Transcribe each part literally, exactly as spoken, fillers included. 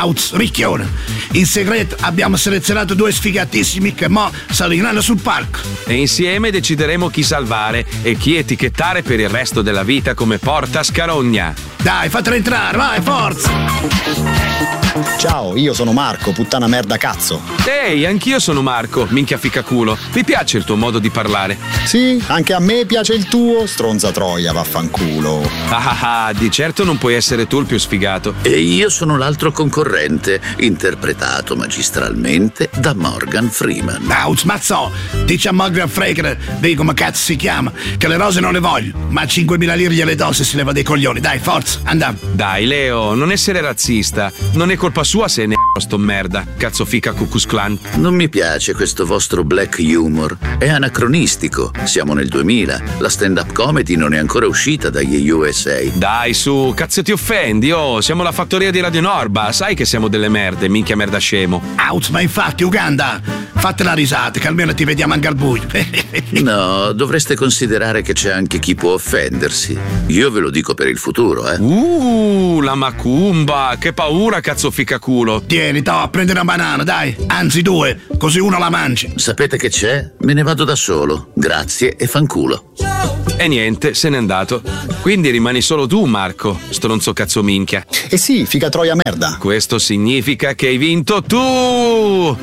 Out, ricchione. In segreto abbiamo selezionato due sfigatissimi che mo saliranno sul palco. E insieme decideremo chi salvare e chi etichettare per il resto della vita come porta scarogna. Dai, fatelo entrare, vai, forza! Ciao, io sono Marco, puttana merda cazzo. Ehi, anch'io sono Marco, minchia ficaculo. Mi piace il tuo modo di parlare. Sì, anche a me piace il tuo, stronza troia, vaffanculo. Ah ah ah, di certo non puoi essere tu il più sfigato. E io sono l'altro concorrente, interpretato magistralmente da Morgan Freeman. Out, mazzo, dice a Morgan Freeman, di come cazzo si chiama, che le rose non le voglio, ma cinquemila lire gliele do se si leva dei coglioni. Dai, forza, andiamo. Dai, Leo, non essere razzista. Non è colpa sua se ne è sto merda. Cazzo fica Ku Klux Klan. Non mi piace questo vostro black humor. È anacronistico. Siamo nel duemila. La stand-up comedy non è ancora uscita dagli U S A. Dai, su, cazzo ti offendi? Oh, siamo la fattoria di Radio Norba. Sai che siamo delle merde, minchia merda scemo. Out, ma infatti, Uganda, fate la risata, che almeno ti vediamo anche al buio. No, dovreste considerare che c'è anche chi può offendersi. Io ve lo dico per il futuro, eh. Uh, la macumba. Che paura, cazzo fica culo. Tieni, to, a prendere una banana, dai. Anzi, due, così uno la mangi. Sapete che c'è? Me ne vado da solo. Grazie e fanculo. E niente, se n'è andato. Quindi rimani solo tu, Marco, stronzo cazzo minchia. Eh sì, figa troia merda. Questo significa che hai vinto tu!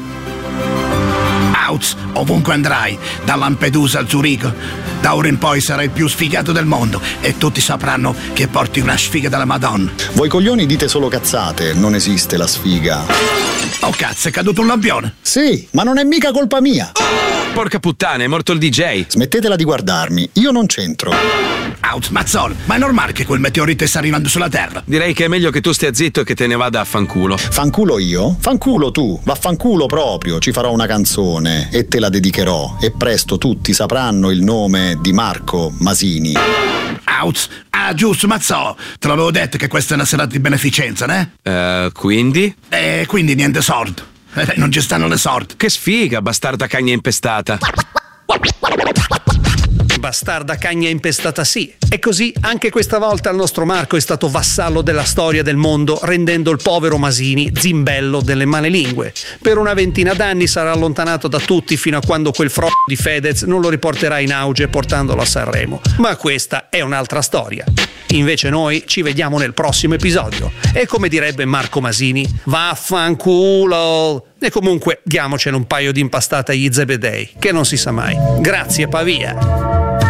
Out, ovunque andrai, da Lampedusa a Zurigo, da ora in poi sarai il più sfigato del mondo e tutti sapranno che porti una sfiga della Madonna. Voi coglioni dite solo cazzate, non esiste la sfiga. Oh cazzo, è caduto un lampione. Sì, ma non è mica colpa mia. Porca puttana, è morto il D J. Smettetela di guardarmi, io non c'entro. Out, Mazzolo, ma è normale che quel meteorite sta arrivando sulla Terra? Direi che è meglio che tu stia zitto e che te ne vada a fanculo. Fanculo io? Fanculo tu, vaffanculo proprio. Ci farò una canzone e te la dedicherò e presto tutti sapranno il nome di Marco Masini. Out, ah giusto, Mazzolo, te l'avevo detto che questa è una serata di beneficenza, né? Eh, uh, quindi? Eh, quindi niente sordo. Eh, non ci stanno le sorti. Che sfiga, bastarda cagna impestata. Bastarda cagna impestata sì. E così anche questa volta il nostro Marco è stato vassallo della storia del mondo, rendendo il povero Masini zimbello delle male lingue. Per una ventina d'anni sarà allontanato da tutti fino a quando quel fro di Fedez non lo riporterà in auge portandolo a Sanremo. Ma questa è un'altra storia. Invece noi ci vediamo nel prossimo episodio. E come direbbe Marco Masini, vaffanculo! E comunque diamocene un paio di impastate agli zebedei, che non si sa mai. Grazie Pavia!